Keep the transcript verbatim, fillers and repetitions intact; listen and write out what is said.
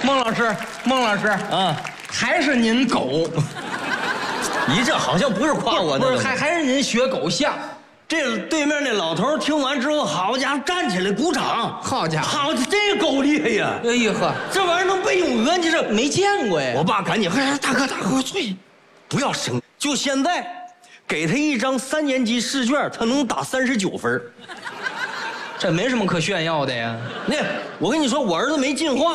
孟老师，孟老师啊， 还是您狗， 你这好像不是夸我的， 不是还还是您学狗像。 这对面那老头听完之后，好家伙，站起来鼓掌， 好家伙， 好，这狗厉害呀！ 哎呀呵， 这玩意儿能背咏鹅，你这没见过呀。 我爸赶紧，哎，大哥大哥，醉，不要生，就现在，给他一张三年级试卷，他能打三十九分。 这没什么可炫耀的呀。 那我跟你说，我儿子没进化。